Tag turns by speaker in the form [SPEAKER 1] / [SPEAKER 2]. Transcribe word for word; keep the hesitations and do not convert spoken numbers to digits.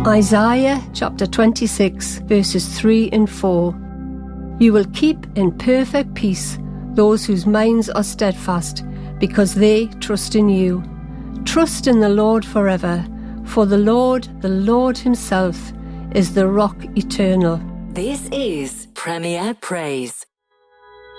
[SPEAKER 1] Isaiah chapter twenty-six, verses three and four. You will keep in perfect peace those whose minds are steadfast, because they trust in you. Trust in the Lord forever, for the Lord, the Lord himself, is the rock eternal.
[SPEAKER 2] This is Premier Praise.